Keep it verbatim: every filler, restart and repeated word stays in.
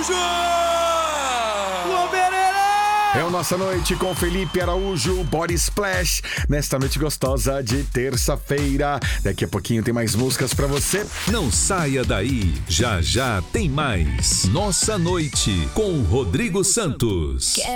Araújo! É o Nossa Noite com Felipe Araújo, Body Splash, nesta noite gostosa de terça-feira. Daqui a pouquinho tem mais músicas pra você. Não saia daí, já já tem mais. Nossa Noite com Rodrigo Santos.